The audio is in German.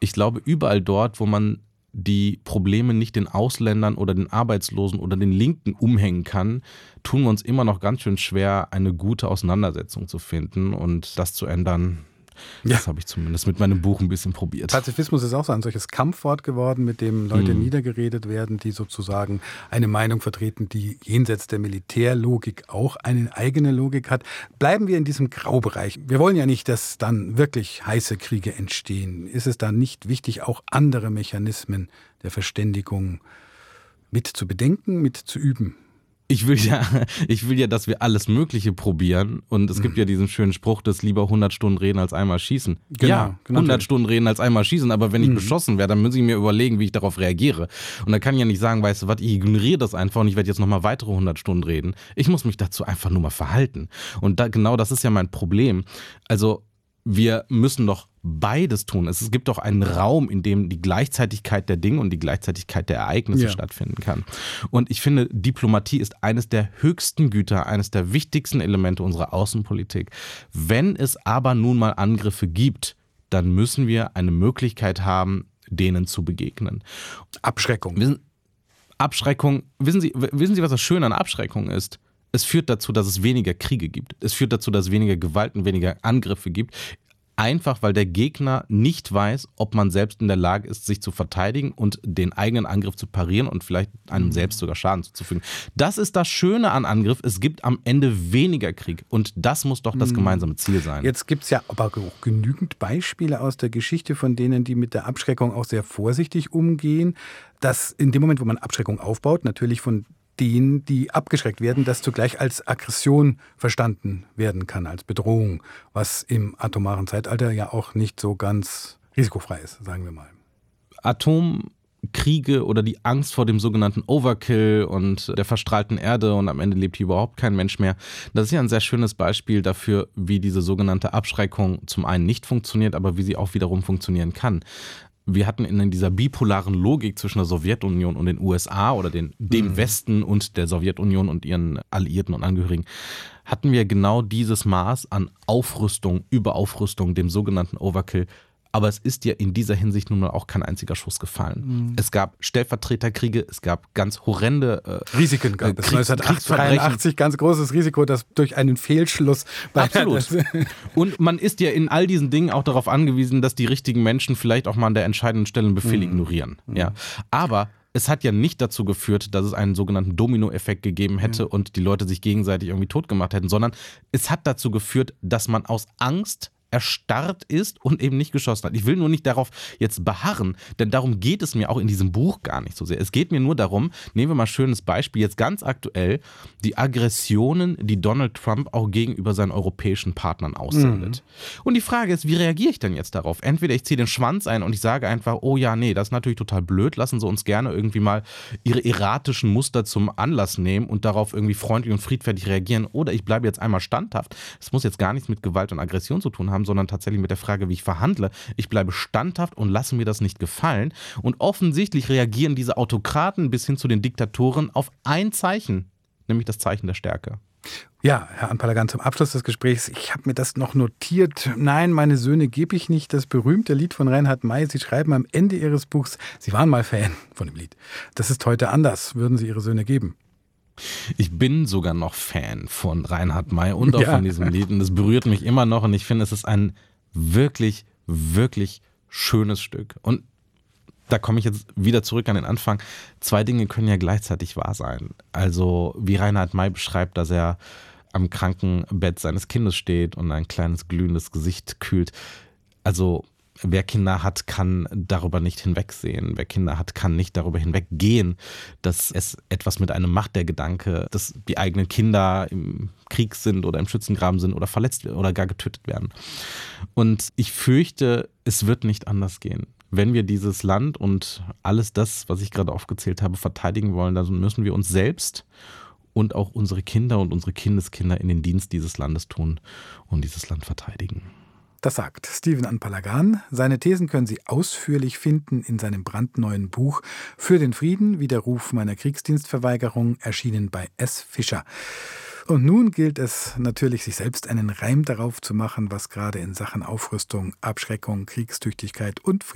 Ich glaube, überall dort, wo man die Probleme nicht den Ausländern oder den Arbeitslosen oder den Linken umhängen kann, tun wir uns immer noch ganz schön schwer, eine gute Auseinandersetzung zu finden und das zu ändern. Das habe ich zumindest mit meinem Buch ein bisschen probiert. Pazifismus ist auch so ein solches Kampfwort geworden, mit dem Leute niedergeredet werden, die sozusagen eine Meinung vertreten, die jenseits der Militärlogik auch eine eigene Logik hat. Bleiben wir in diesem Graubereich. Wir wollen ja nicht, dass dann wirklich heiße Kriege entstehen. Ist es dann nicht wichtig, auch andere Mechanismen der Verständigung mit zu bedenken, mit zu üben? Ich will ja, dass wir alles Mögliche probieren. Und es gibt ja diesen schönen Spruch, dass lieber 100 Stunden reden als einmal schießen. Genau, ja, 100 Stunden reden als einmal schießen. Aber wenn ich beschossen werde, dann muss ich mir überlegen, wie ich darauf reagiere. Und dann kann ich ja nicht sagen, weißt du was, ich ignoriere das einfach und ich werde jetzt nochmal weitere 100 Stunden reden. Ich muss mich dazu einfach nur mal verhalten. Und genau das ist ja mein Problem. Also wir müssen doch beides tun. Es gibt doch einen Raum, in dem die Gleichzeitigkeit der Dinge und die Gleichzeitigkeit der Ereignisse stattfinden kann. Und ich finde, Diplomatie ist eines der höchsten Güter, eines der wichtigsten Elemente unserer Außenpolitik. Wenn es aber nun mal Angriffe gibt, dann müssen wir eine Möglichkeit haben, denen zu begegnen. Abschreckung. Abschreckung, wissen Sie, was das Schöne an Abschreckung ist? Es führt dazu, dass es weniger Kriege gibt. Es führt dazu, dass es weniger Gewalt und weniger Angriffe gibt. Einfach, weil der Gegner nicht weiß, ob man selbst in der Lage ist, sich zu verteidigen und den eigenen Angriff zu parieren und vielleicht einem selbst sogar Schaden zuzufügen. Das ist das Schöne an Angriff. Es gibt am Ende weniger Krieg. Und das muss doch das gemeinsame Ziel sein. Jetzt gibt es ja aber auch genügend Beispiele aus der Geschichte von denen, die mit der Abschreckung auch sehr vorsichtig umgehen, dass in dem Moment, wo man Abschreckung aufbaut, natürlich von denen, die abgeschreckt werden, das zugleich als Aggression verstanden werden kann, als Bedrohung, was im atomaren Zeitalter ja auch nicht so ganz risikofrei ist, sagen wir mal. Atomkriege oder die Angst vor dem sogenannten Overkill und der verstrahlten Erde und am Ende lebt hier überhaupt kein Mensch mehr. Das ist ja ein sehr schönes Beispiel dafür, wie diese sogenannte Abschreckung zum einen nicht funktioniert, aber wie sie auch wiederum funktionieren kann. Wir hatten in dieser bipolaren Logik zwischen der Sowjetunion und den USA oder dem Westen und der Sowjetunion und ihren Alliierten und Angehörigen, hatten wir genau dieses Maß an Aufrüstung, Überaufrüstung, dem sogenannten Overkill. Aber es ist ja in dieser Hinsicht nun mal auch kein einziger Schuss gefallen. Es gab Stellvertreterkriege, es gab ganz horrende Risiken gab es. 1983 ganz großes Risiko, dass durch einen Fehlschluss Absolut. Und man ist ja in all diesen Dingen auch darauf angewiesen, dass die richtigen Menschen vielleicht auch mal an der entscheidenden Stelle einen Befehl ignorieren. Ja. Aber es hat ja nicht dazu geführt, dass es einen sogenannten Dominoeffekt gegeben hätte und die Leute sich gegenseitig irgendwie tot gemacht hätten, sondern es hat dazu geführt, dass man aus Angst erstarrt ist und eben nicht geschossen hat. Ich will nur nicht darauf jetzt beharren, denn darum geht es mir auch in diesem Buch gar nicht so sehr. Es geht mir nur darum, nehmen wir mal ein schönes Beispiel, jetzt ganz aktuell, die Aggressionen, die Donald Trump auch gegenüber seinen europäischen Partnern aussendet. Und die Frage ist, wie reagiere ich denn jetzt darauf? Entweder ich ziehe den Schwanz ein und ich sage einfach, oh ja, nee, das ist natürlich total blöd, lassen Sie uns gerne irgendwie mal Ihre erratischen Muster zum Anlass nehmen und darauf irgendwie freundlich und friedfertig reagieren, oder ich bleibe jetzt einmal standhaft. Das muss jetzt gar nichts mit Gewalt und Aggression zu tun haben, sondern tatsächlich mit der Frage, wie ich verhandle. Ich bleibe standhaft und lasse mir das nicht gefallen. Und offensichtlich reagieren diese Autokraten bis hin zu den Diktatoren auf ein Zeichen, nämlich das Zeichen der Stärke. Ja, Herr Anpalagan, zum Abschluss des Gesprächs, ich habe mir das noch notiert. Nein, meine Söhne gebe ich nicht. Das berühmte Lied von Reinhard May. Sie schreiben am Ende Ihres Buchs, Sie waren mal Fan von dem Lied. Das ist heute anders. Würden Sie Ihre Söhne geben? Ich bin sogar noch Fan von Reinhard May und auch von diesem Lied. Und es berührt mich immer noch. Und ich finde, es ist ein wirklich, wirklich schönes Stück. Und da komme ich jetzt wieder zurück an den Anfang. Zwei Dinge können ja gleichzeitig wahr sein. Also wie Reinhard May beschreibt, dass er am Krankenbett seines Kindes steht und ein kleines glühendes Gesicht kühlt. Also wer Kinder hat, kann darüber nicht hinwegsehen. Wer Kinder hat, kann nicht darüber hinweggehen, dass es etwas mit einem macht, der Gedanke, dass die eigenen Kinder im Krieg sind oder im Schützengraben sind oder verletzt oder gar getötet werden. Und ich fürchte, es wird nicht anders gehen. Wenn wir dieses Land und alles das, was ich gerade aufgezählt habe, verteidigen wollen, dann müssen wir uns selbst und auch unsere Kinder und unsere Kindeskinder in den Dienst dieses Landes tun und dieses Land verteidigen. Das sagt Stephen Anpalagan. Seine Thesen können Sie ausführlich finden in seinem brandneuen Buch Für den Frieden, Widerruf meiner Kriegsdienstverweigerung, erschienen bei S. Fischer. Und nun gilt es natürlich, sich selbst einen Reim darauf zu machen, was gerade in Sachen Aufrüstung, Abschreckung, Kriegstüchtigkeit und